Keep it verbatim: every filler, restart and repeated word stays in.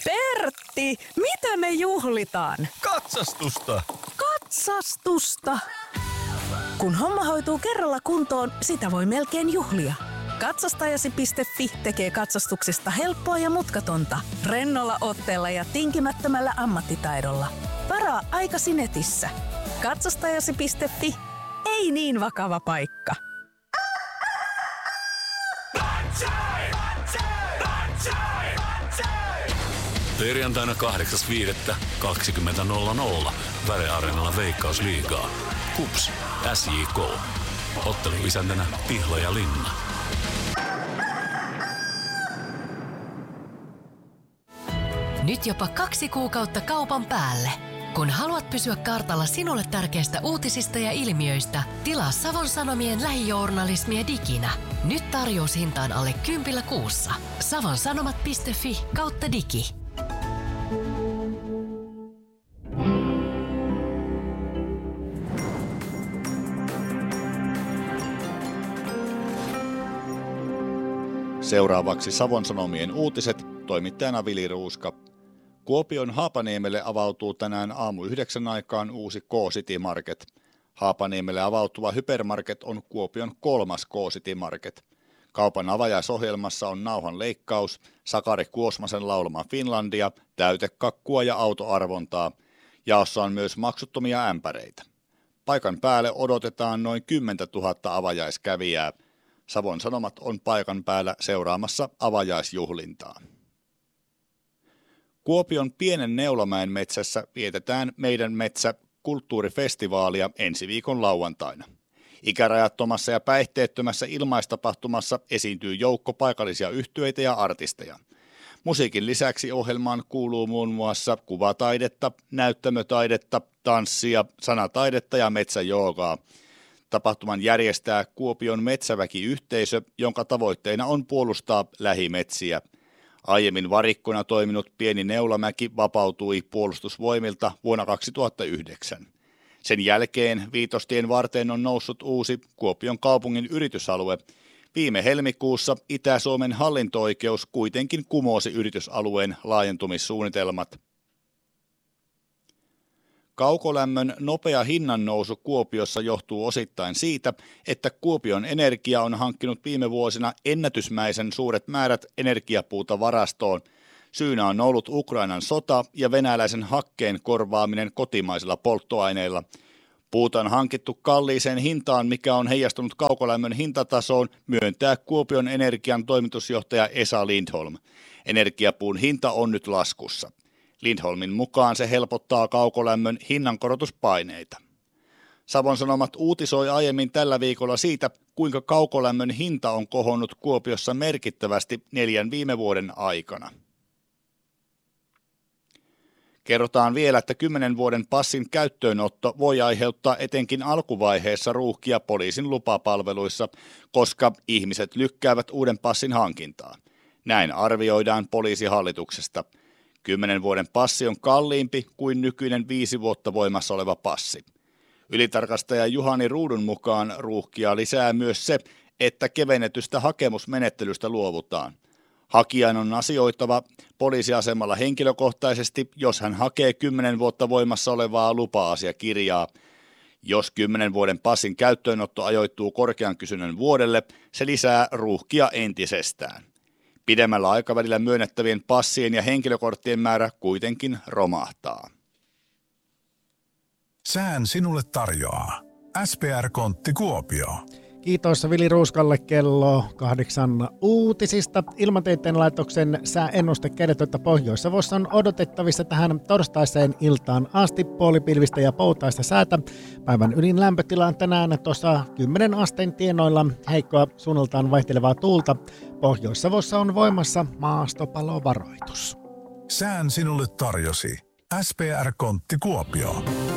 Pertti, mitä me juhlitaan? Katsastusta! Katsastusta! Kun homma hoituu kerralla kuntoon, sitä voi melkein juhlia. Katsastajasi piste fi tekee katsastuksesta helppoa ja mutkatonta. Rennolla otteella ja tinkimättömällä ammattitaidolla. Varaa aikasi netissä. Katsastajasi piste fi. Ei niin vakava paikka. Perjantaina kahdeksas viidettä kaksikymmentä nolla nolla Väre Areenalla Veikkausliigaa. Kups, S J K. Ottelun isäntänä Pihla ja Linna. Nyt jopa kaksi kuukautta kaupan päälle. Kun haluat pysyä kartalla sinulle tärkeistä uutisista ja ilmiöistä, tilaa Savon Sanomien lähijournalismia diginä. Nyt tarjoushintaan alle kympillä kuussa. savonsanomat piste fi kautta digi. Seuraavaksi Savon Sanomien uutiset, toimittajana Vili Ruuska. Kuopion Haapaniemelle avautuu tänään aamu yhdeksän aikaan uusi K-City Market. Haapaniemelle avautuva hypermarket on Kuopion kolmas K-City Market. Kaupan avajaisohjelmassa on nauhan leikkaus, Sakari Kuosmasen laulama Finlandia, täytekakkua ja autoarvontaa. Jaossa on myös maksuttomia ämpäreitä. Paikan päälle odotetaan noin kymmentätuhatta avajaiskävijää. Savon Sanomat on paikan päällä seuraamassa avajaisjuhlintaa. Kuopion Pienen Neulamäen metsässä vietetään Meidän metsä kulttuurifestivaalia ensi viikon lauantaina. Ikärajattomassa ja päihteettömässä ilmaistapahtumassa esiintyy joukko paikallisia yhtyeitä ja artisteja. Musiikin lisäksi ohjelmaan kuuluu muun muassa kuvataidetta, näyttämötaidetta, tanssia, sanataidetta ja metsäjoogaa. Tapahtuman järjestää Kuopion metsäväkiyhteisö, jonka tavoitteena on puolustaa lähimetsiä. Aiemmin varikkona toiminut Pieni Neulamäki vapautui puolustusvoimilta vuonna kaksituhattayhdeksän. Sen jälkeen Viitostien varteen on noussut uusi Kuopion kaupungin yritysalue. Viime helmikuussa Itä-Suomen hallinto-oikeus kuitenkin kumosi yritysalueen laajentumissuunnitelmat. Kaukolämmön nopea hinnannousu Kuopiossa johtuu osittain siitä, että Kuopion Energia on hankkinut viime vuosina ennätysmäisen suuret määrät energiapuuta varastoon. Syynä on ollut Ukrainan sota ja venäläisen hakkeen korvaaminen kotimaisilla polttoaineilla. Puuta on hankittu kalliiseen hintaan, mikä on heijastunut kaukolämmön hintatasoon, myöntää Kuopion Energian toimitusjohtaja Esa Lindholm. Energiapuun hinta on nyt laskussa. Lindholmin mukaan se helpottaa kaukolämmön hinnankorotuspaineita. Savon Sanomat uutisoi aiemmin tällä viikolla siitä, kuinka kaukolämmön hinta on kohonnut Kuopiossa merkittävästi neljän viime vuoden aikana. Kerrotaan vielä, että kymmenen vuoden passin käyttöönotto voi aiheuttaa etenkin alkuvaiheessa ruuhkia poliisin lupapalveluissa, koska ihmiset lykkäävät uuden passin hankintaa. Näin arvioidaan poliisihallituksesta. Kymmenen vuoden passi on kalliimpi kuin nykyinen viisi vuotta voimassa oleva passi. Ylitarkastaja Juhani Ruudun mukaan ruuhkia lisää myös se, että kevennetystä hakemusmenettelystä luovutaan. Hakijan on asioitava poliisiasemalla henkilökohtaisesti, jos hän hakee kymmenen vuotta voimassa olevaa lupa-asiakirjaa. Jos kymmenen vuoden passin käyttöönotto ajoittuu korkean kysynnän vuodelle, se lisää ruuhkia entisestään. Pidemmällä aikavälillä myönnettävien passien ja henkilökorttien määrä kuitenkin romahtaa. Sään sinulle tarjoaa S P R-kontti Kuopio. Kiitos Vili Ruuskalle kello kahdeksan uutisista. Ilmatieteen laitoksen sääennuste kertoo, että Pohjois-Savossa on odotettavissa tähän torstaiseen iltaan asti puolipilvistä ja poutaista säätä. Päivän ylin lämpötila on tänään tuossa kymmenen asteen tienoilla, heikkoa suunnaltaan vaihtelevaa tuulta. Pohjois-Savossa on voimassa maastopalovaroitus. Sään sinulle tarjosi S P R-kontti Kuopio.